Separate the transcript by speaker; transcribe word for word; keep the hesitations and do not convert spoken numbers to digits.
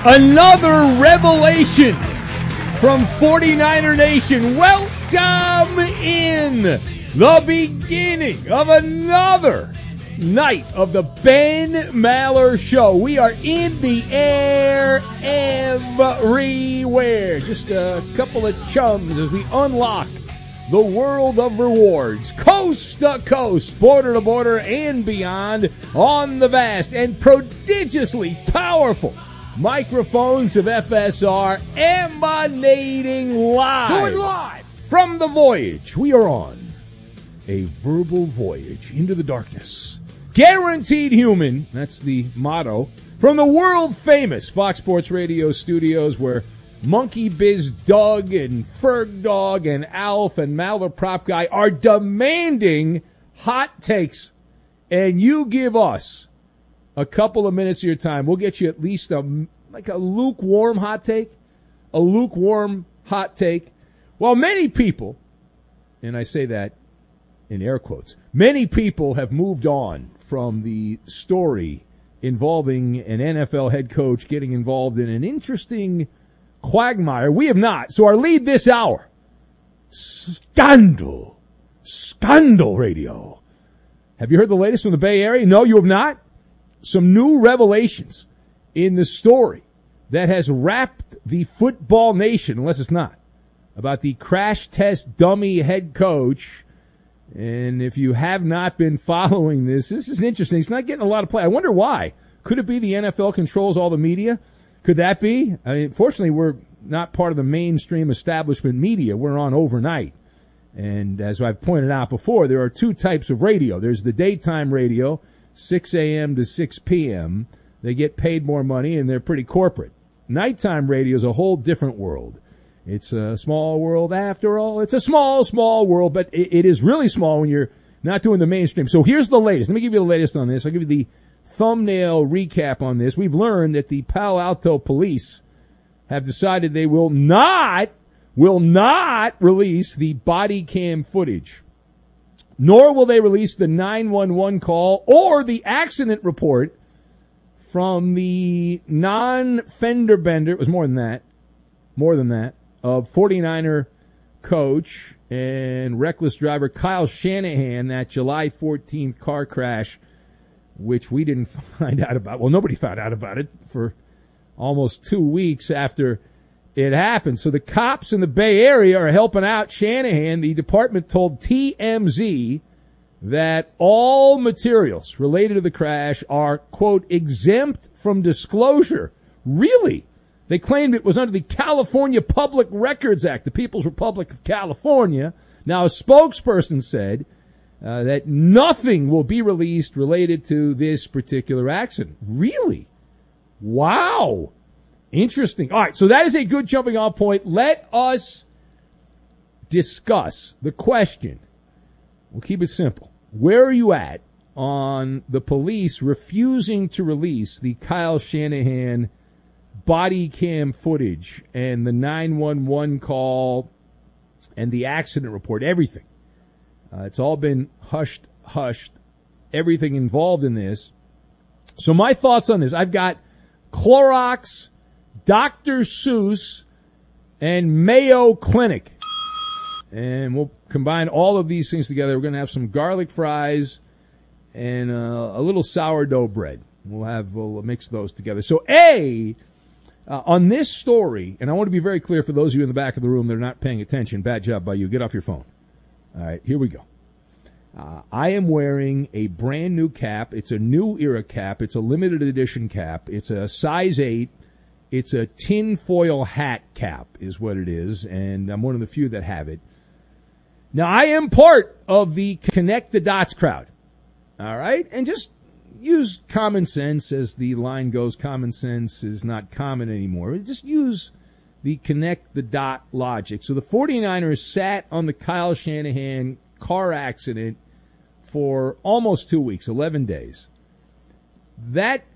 Speaker 1: Another revelation from forty-niner Nation. Welcome in the beginning of another night of the Ben Maller Show. We are in the air everywhere. Just a couple of chums as we unlock the world of rewards, coast to coast, border to border, and beyond on the vast and prodigiously powerful microphones of F S R, emanating live.
Speaker 2: Going live
Speaker 1: from the voyage. We are on a verbal voyage into the darkness. Guaranteed human, that's the motto, from the world-famous Fox Sports Radio studios where Monkey Biz Doug and Ferg Dog and Alf and Maller Prop Guy are demanding hot takes. And you give us a couple of minutes of your time. We'll get you at least a, like a lukewarm hot take. A lukewarm hot take. Well, many people, and I say that in air quotes, many people have moved on from the story involving an N F L head coach getting involved in an interesting quagmire. We have not. So our lead this hour, Scandal. Scandal Radio. Have you heard the latest from the Bay Area? No, you have not? Some new revelations in the story that has wrapped the football nation, unless it's not, about the crash test dummy head coach. And if you have not been following this, this is interesting. It's not getting a lot of play. I wonder why. Could it be the N F L controls all the media? Could that be? I mean, fortunately, we're not part of the mainstream establishment media. We're on overnight. And as I've pointed out before, there are two types of radio. There's the daytime radio, six a.m. to six p.m. They get paid more money, and they're pretty corporate. Nighttime radio is a whole different world. It's a small world after all. It's a small, small world, but it, it is really small when you're not doing the mainstream. So here's the latest. Let me give you the latest on this. I'll give you the thumbnail recap on this. We've learned that the Palo Alto police have decided they will not, will not release the body cam footage, nor will they release the nine one one call or the accident report from the non-fender bender. It was more than that, more than that, of forty-niner coach and reckless driver Kyle Shanahan, that July fourteenth car crash, which we didn't find out about. Well, nobody found out about it for almost two weeks after it happened. So the cops in the Bay Area are helping out Shanahan. The department told T M Z that all materials related to the crash are, quote, exempt from disclosure. Really? They claimed it was under the California Public Records Act, the People's Republic of California. Now, a spokesperson said uh, that nothing will be released related to this particular accident. Really? Wow. Interesting. All right, so that is a good jumping off point. Let us discuss the question. We'll keep it simple. Where are you at on the police refusing to release the Kyle Shanahan body cam footage and the nine one one call and the accident report, everything? Uh, it's all been hushed, hushed, everything involved in this. So my thoughts on this, I've got Clorox, Doctor Seuss, and Mayo Clinic. And we'll combine all of these things together. We're going to have some garlic fries and uh, a little sourdough bread. We'll have, we'll mix those together. So A, Uh, on this story, and I want to be very clear for those of you in the back of the room that are not paying attention, bad job by you. Get off your phone. All right, here we go. Uh, I am wearing a brand new cap. It's a new era cap. It's a limited edition cap. It's a size eight. It's a tinfoil hat cap is what it is, and I'm one of the few that have it. Now, I am part of the Connect the Dots crowd. All right, and just use common sense. As the line goes, common sense is not common anymore. Just use the connect the dot logic. So the forty-niners sat on the Kyle Shanahan car accident for almost two weeks, eleven days. That